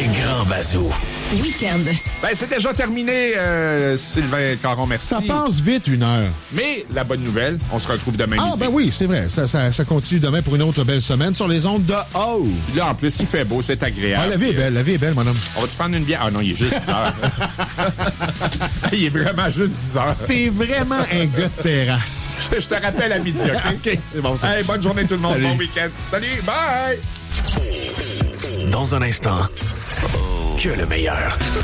Les grands bazous. Week-end. Ben, c'est déjà terminé, Sylvain Caron, merci. Ça passe vite, 1 heure. Mais la bonne nouvelle, on se retrouve demain Ah, midi. ben oui, c'est vrai. Ça continue demain pour une autre belle semaine sur les ondes de O. Puis là, en plus, il fait beau, c'est agréable. Ah, la vie est belle, mon homme. On va-tu prendre une bière? Ah non, il est juste 10 heures. Il est vraiment juste 10 heures. T'es vraiment un gars de terrasse. Je te rappelle à midi, OK? OK, c'est bon, ça. Hey, bonne journée tout le monde, Salut. bon week-end. Salut, bye! Dans un instant, que le meilleur.